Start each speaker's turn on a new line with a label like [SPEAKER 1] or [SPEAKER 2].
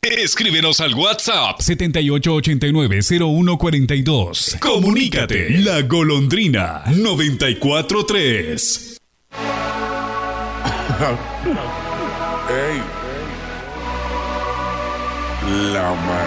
[SPEAKER 1] Escríbenos al WhatsApp 7889-0142. Comunícate. La Golondrina 94.3.
[SPEAKER 2] Ey. La